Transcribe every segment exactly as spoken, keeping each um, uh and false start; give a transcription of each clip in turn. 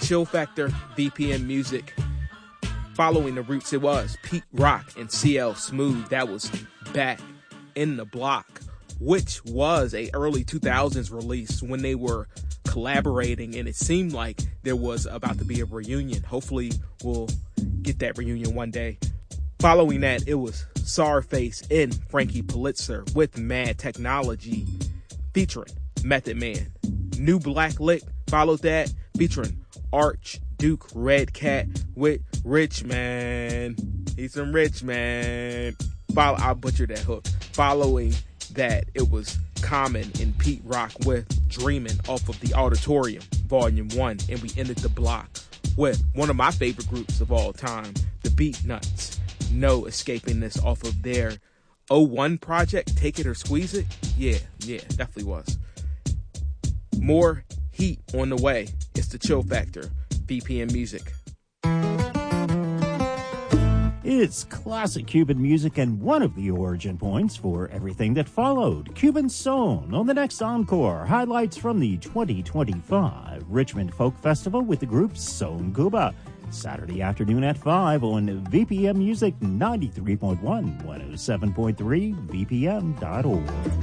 Chill Factor, V P M Music. Following the roots, it was Pete Rock and C L Smooth. That was Back in the Block, which was a early two thousands release when they were collaborating, and it seemed like there was about to be a reunion. Hopefully we'll get that reunion one day. Following that, it was Czarface and Frankie Pulitzer with Mad Technology featuring Method Man. New Black Lick followed that, featuring Archduke Red Cat with Rich Man. He's some rich man. Follow, I butchered that hook. Following that, it was Common and Pete Rock with Dreamin' off of the Auditorium, Volume one. And we ended the block with one of my favorite groups of all time, the Beatnuts. No escaping this off of their oh one project, Take It or Squeeze It. Yeah, yeah, definitely was. More heat on the way. It's the Chill Factor, V P M Music. It's classic Cuban music and one of the origin points for everything that followed. Cuban Son on the next Encore. Highlights from the twenty twenty-five Richmond Folk Festival with the group Son Cuba. Saturday afternoon at five on V P M Music ninety-three point one, one oh seven point three, V P M dot org.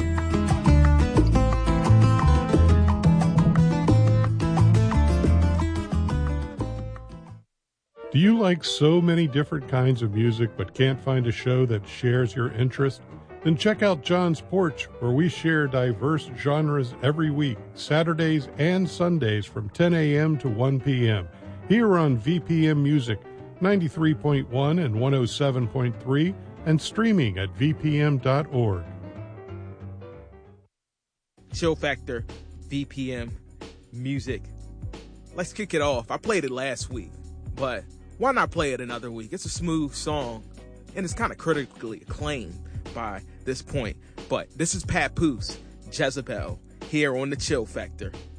Do you like so many different kinds of music but can't find a show that shares your interest? Then check out John's Porch, where we share diverse genres every week, Saturdays and Sundays from ten a.m. to one p.m. Here on V P M Music, ninety-three point one and one oh seven point three, and streaming at V P M dot org. Chill Factor, V P M Music. Let's kick it off. I played it last week, but why not play it another week? It's a smooth song, and it's kind of critically acclaimed by this point. But this is Papoose, Jezebel, here on the Chill Factor.